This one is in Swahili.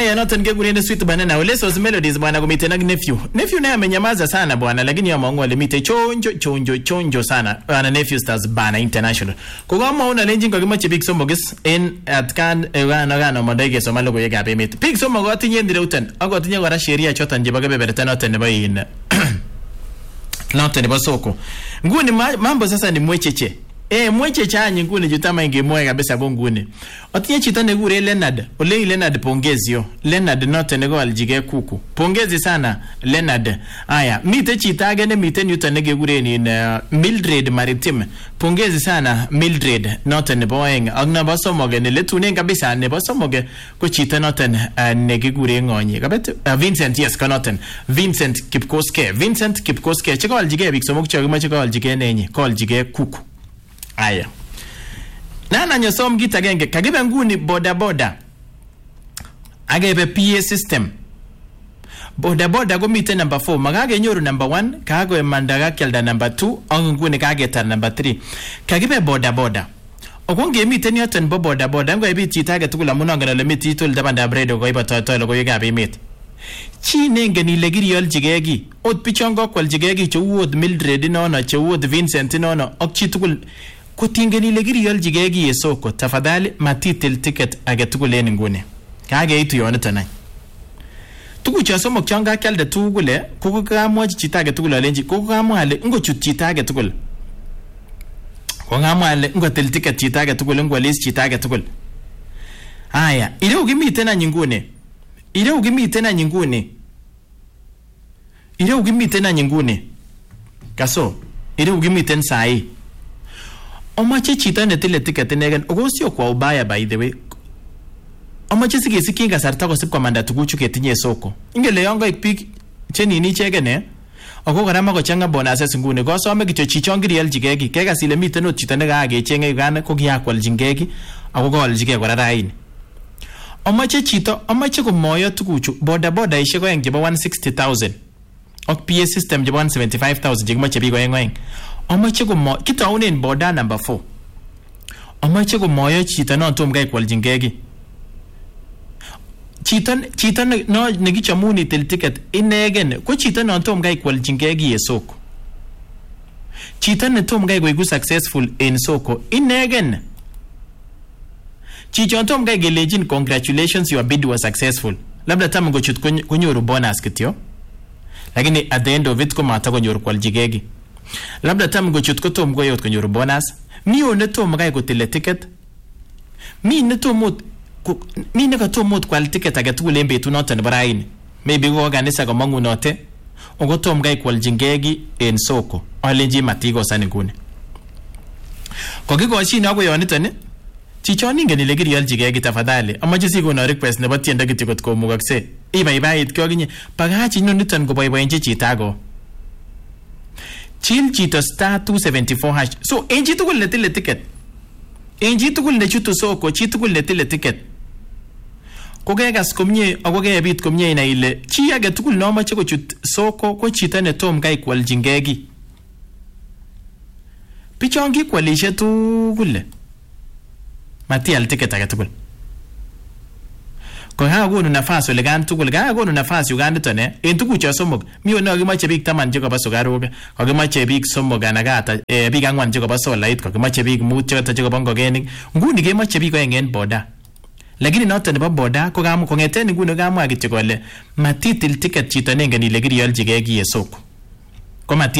Aya, noton kekuren Sweet Banana. Olesos Melodies bwana kumiten ak nephew. Nephew naye amenyamaza sana bwana, lakini yamangu alimite chonjo sana. Bwana Nephew Stars Bana International. Kogama una lenjin kokimache big somogis en atkan gano mondai Somali logoiwekab emet. Big somog atinye ndireutan. Ak atinye kora sheria choton chebo kebeberta noton nebo in noton nebo soko. Nguni mambo sasa ni mwecheche. Mwecheche anyi nguni jutama ingemwoe kabisa bo nguni. Otinye chito nekure Leonard. Ole Leonard pongezi yo. Leonard noton neko aljige kuku. Pongezi sana Leonard. Aya, mite chito age ne miten yuton nekekuren in Mildred Maritime. Pongezi sana Mildred noton nebo oeng. Ak nebo somok ne letunen kabisa nebo somok ko chito noton nekikuren ngonye. Kabet Vincent, yes, ko noton. Vincent Kipkoske. Cheko aljige bik somok chekimoche ko aljige nenyi. Ko aljige kuku. Aya. Nana nyosom git agenge kagibe nguni boda. Agebe PA system. Boda komite number 4, magage nyoru number 1, kago emandaga kelda number 2, ak nguni kagetar number 3. Kagibe boda. Okonge miten yoton bo boda ngo ebit chita age tugul amun angen ole miti tul dabanda bredo ko ibototo logoiwekab emet. Chi nengen ile kiriyoljige gi. Ot pichongo kwaljige gi cheu ot Mildred nono, cheu ot Vincent nono, ak chi tugul kotingen ile kiriyoljige gi soko. Tafadhali matitil ticket age tugul en nguni. Kageitu yoniton any. Tugucho somok chonga kyalde tugul kuko kamwochi chita age tugul alenji kuko kamwale ngochut chita age tugul. Ko ngamwale ngotil ticket chita age tugul ngolis chita age tugul. Aya, ile ukimiten any nguni. Ile ukimiten any nguni. Kaso, ile ukimiten sai. Omache chito netile ticket inegen, ogosio kwa ubaya by the way. Omache sikesikin kasarta kosip komanda tuguchu ketinye soko. Ingele yon koik biik chenini ichegen ako kora makochanga bonuses nguni kosome kityo chichon kirioljige ki. Kekas ile miten ot chito nekakechenge Uganda ko kiakwaljige ki ako kaaljige kora raini. Omache komoyo tuguchu boda ishek oeng chebo 160,000 ak PA system chebo 175,000 chekimoche biik oeng. Omache komoyo kitaunen boda number 4. Omache komoyo chito non tom kai kwaljige ki. Chito no nekichomuni til ticket inegen ko chito non tom kai kwaljige ki soko. Chito ne tom kai koiku successful in soko inegen. Chichon tom kai gelejin congratulations, your bid was successful. Labda tamu ngochut kunyoru bonus kityo. Lakini at the end of it komata konyoru kwaljigegi. Labda tamu ngochut kotom goyot konyoru bonus. Mi one tom kai kotile ticket. Mi ne katomot kwal ticket age tugul en betut noton nebo raini. Maybe ko kanisa komangunote. Ongo tom kai kwaljigegi en soko. Alenji matikosan nguni. Kokikoshin ako yoniton chichon ingen ile kirioljige ki tafadhali. Amache sikono request nebo tiendo kityo kot komukokse. Ibaibait kyoginye. Pagach inoniton koboiboenchi chito ago. Chill chito star 274 hash. So, en chi tugul netile ticket. En chi tugul nechutu soko, chi tugul netile ticket. Kokekas komye ako kebit komye ina ile chi age tugul nomoche kochut soko ko chito netom kai kwaljige ki. Pichon kikwalishe tugul. Matial ticket age tugul. Ko kakonu nafas ole kan tugul, kakonu nafas Uganda tone, en tugucho somok. Mi ono kimache biik 10 chekobo sukaruk, kokimache biik 3 anakata, biik 4 chekobo solait, kokimache biik 5 chekobo ngokenik. Nguni kemache biik oeng en boda. Lakini noton nebo boda ko kongeten nguni kamwa kityo kole matitil ticket chito nengen ile kirioljige ki soko. Ko